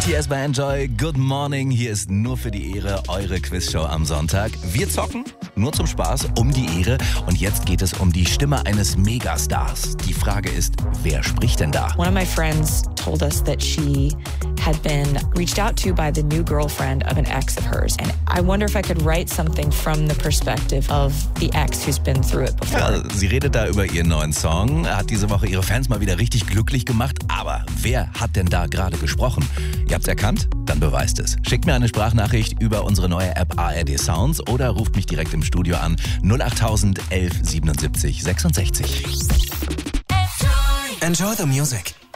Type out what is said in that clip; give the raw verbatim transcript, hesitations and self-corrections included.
T S bei Enjoy. Good morning. Hier ist nur für die Ehre eure Quizshow am Sonntag. Wir zocken nur zum Spaß um die Ehre. Und jetzt geht es um die Stimme eines Megastars. Die Frage ist, wer spricht denn da? One of my friends told us that she had been reached out to by the new girlfriend of an ex of hers. And I wonder if I could write something from the perspective of the ex who's been through it before. Ja, sie redet da über ihren neuen Song, hat diese Woche ihre Fans mal wieder richtig glücklich gemacht. Aber wer hat denn da gerade gesprochen? Ihr habt's erkannt? Dann beweist es. Schickt mir eine Sprachnachricht über unsere neue App A R D Sounds oder ruft mich direkt im Studio an null acht tausend elf siebenundsiebzig sechsundsechzig. Enjoy the music.